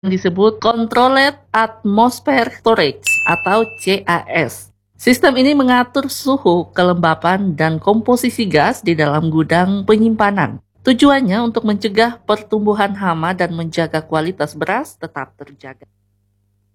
disebut Controlled Atmosphere Storage atau CAS. Sistem ini mengatur suhu, kelembapan, dan komposisi gas di dalam gudang penyimpanan. Tujuannya untuk mencegah pertumbuhan hama dan menjaga kualitas beras tetap terjaga.